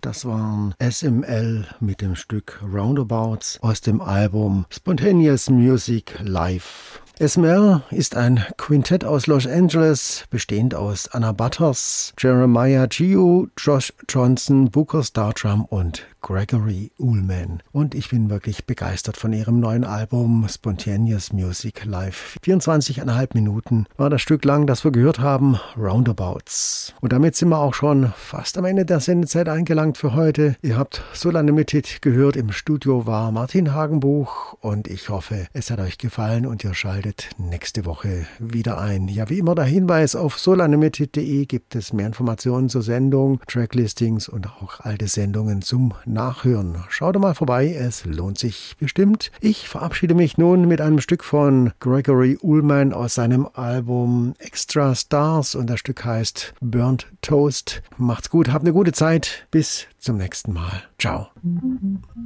Das waren SML mit dem Stück Roundabouts aus dem Album Spontaneous Music Live. SML ist ein Quintett aus Los Angeles, bestehend aus Anna Butters, Jeremiah Gio, Josh Johnson, Booker Startram und Gregory Ullman. Und ich bin wirklich begeistert von ihrem neuen Album Spontaneous Music Live. 24,5 Minuten war das Stück lang, das wir gehört haben, Roundabouts. Und damit sind wir auch schon fast am Ende der Sendezeit angelangt für heute. Ihr habt Soul Unlimited gehört, im Studio war Martin Hagenbuch und ich hoffe, es hat euch gefallen und ihr schaltet nächste Woche wieder ein. Ja, wie immer der Hinweis, auf soulunlimited.de gibt es mehr Informationen zur Sendung, Tracklistings und auch alte Sendungen zum Nachhören. Schaut mal vorbei, es lohnt sich bestimmt. Ich verabschiede mich nun mit einem Stück von Gregory Ullman aus seinem Album Extra Stars und das Stück heißt Burnt Toast. Macht's gut, habt eine gute Zeit. Bis zum nächsten Mal. Ciao.